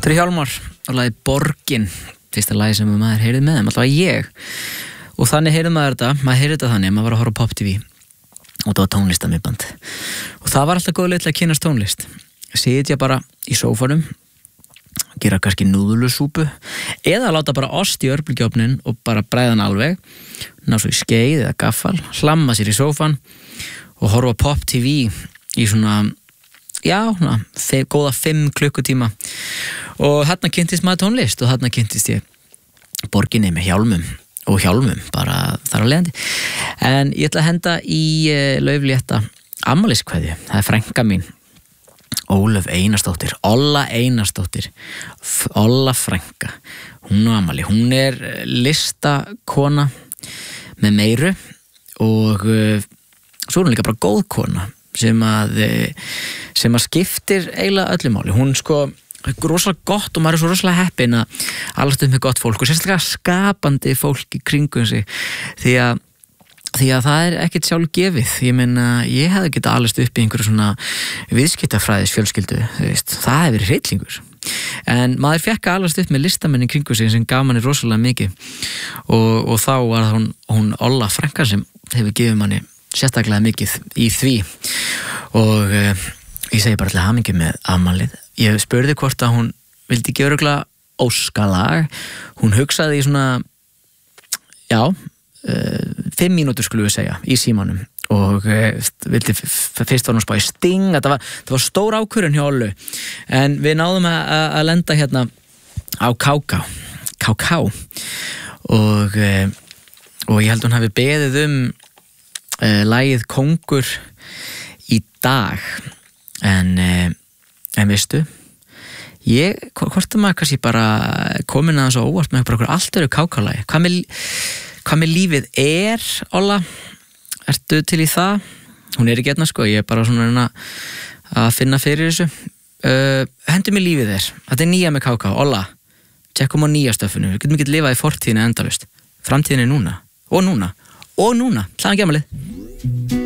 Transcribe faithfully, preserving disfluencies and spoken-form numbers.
Þetta er Hjálmar og lagið Borgin, fyrsta lagi sem maður heyrið með þeim, alltaf ég. Og þannig heyrið maður þetta, maður heyrið þetta þannig, maður var að horfa á Pop T V og það var tónlistamiband. Og það var alltaf góð leið til að kynast tónlist. Sitja bara í sófanum, gera kannski núðulusúpu eða láta bara ost í örbulgjófnin og bara bræða hann alveg, ná svo í skeið eða gaffal, hlamma sér í sófan og horfa á Pop T V í svona já, ná, fe- góða fimm klukkutíma og þarna kynntist maður tónlist og þarna kynntist ég Borginni með hjálmum og hjálmum, bara þar á leiðandi. En ég ætla að henda í uh, lauflétta afmæliskveðju, það er frænka mín Ólöf Einarsdóttir, Olla Einarsdóttir, F- Olla frænka, hún á afmæli, hún er listakona með meiru og uh, svo er hún líka bara góð kona sem að sem að skiptir eiginlega öllu máli. Hún sko rosalega gott og maður er svo rosalega heppinn að alast upp með gott fólk og sérstaklega skapandi fólk í kringum sig því að því að það er ekkert sjálf gefið. Ég meina, ég hefði getað alast upp í einhverju svona viðskiptafræðis fjölskyldu, þú veist, það hefur verið hryllingur. En maður fekk að alast upp með listamenn í kringum sig sem gaf manni rosalega mikið og, og þá var hún, hún Olla frænka sem hefur gefið manni sérstaklega mikið í því og uh, ég segi bara til hamingju með afmælið. Ég spurði hvort að hún vildi ekki örugglega óskalag, hún hugsaði í svona já, uh, fimm mínútur skulum við segja í símanum og uh, vildi f- fyrst var hún spá í Sting, þetta var, þetta var stór ákvörðun hjá Ollu en við náðum að, að lenda hérna á Ká-Ká Ká-Ká og, uh, og ég held hún hafi beðið um Uh, lagið Kóngur í dag en, uh, en veistu ég, hvort er maður kannski bara komin að þessu óvart með bara allt eru Ká-Ká-lagi, hvað með, hvað með lífið er, Olla ertu til í það? Hún er ekki hérna sko, ég er bara svona að finna fyrir þessu uh, hendur mér lífið er, þetta er nýja með Ká-Ká, Olla tjekkum á nýja stöfunu, við getum ekki lifað í fortíðinu endalaust, framtíðinu er núna og núna og núna, hlaðan gemmalið